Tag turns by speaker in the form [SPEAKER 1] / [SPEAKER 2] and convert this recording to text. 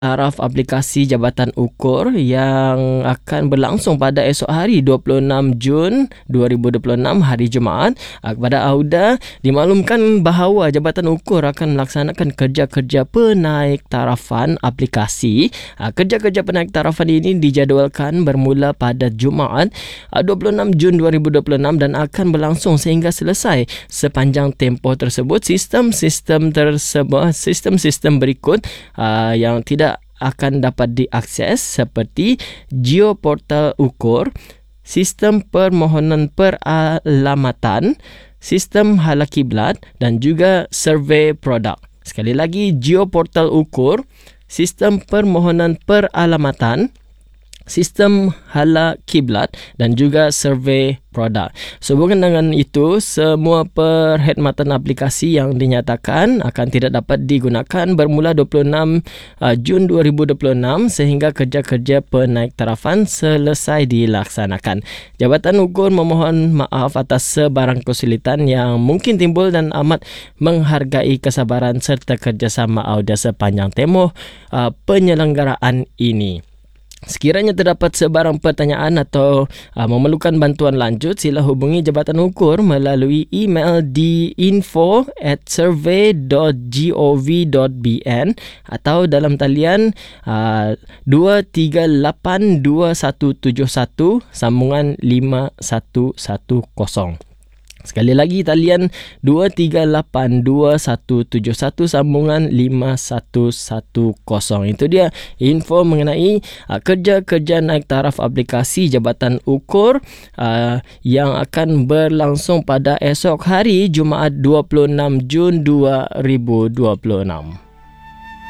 [SPEAKER 1] Taraf aplikasi Jabatan Ukur yang akan berlangsung pada esok hari 26 Jun 2026 hari Jumaat. Kepada Auda dimaklumkan bahawa Jabatan Ukur akan melaksanakan kerja-kerja penaik tarafan aplikasi. Kerja-kerja penaik tarafan ini dijadualkan bermula pada Jumaat 26 Jun 2026 dan akan berlangsung sehingga selesai. Sepanjang tempoh tersebut, sistem-sistem berikut yang tidak akan dapat diakses seperti Geoportal Ukur, sistem permohonan peralamatan, sistem hala kiblat dan juga survey produk. Sekali lagi, Geoportal Ukur, sistem permohonan peralamatan, sistem hala kiblat dan juga survey produk. Sehubungan dengan itu, semua perkhidmatan aplikasi yang dinyatakan akan tidak dapat digunakan bermula 26 Jun 2026 sehingga kerja-kerja penaik tarafan selesai dilaksanakan. Jabatan Ukur memohon maaf atas sebarang kesulitan yang mungkin timbul dan amat menghargai kesabaran serta kerjasama Auda sepanjang tempoh penyelenggaraan ini. Sekiranya terdapat sebarang pertanyaan atau memerlukan bantuan lanjut, sila hubungi Jabatan Ukur melalui email di info@survey.gov.bn atau dalam talian 2382171 sambungan 5110. Sekali lagi, talian 2382171 sambungan 5110. Itu dia info mengenai kerja-kerja naik taraf aplikasi Jabatan Ukur yang akan berlangsung pada esok hari Jumaat 26 Jun 2026.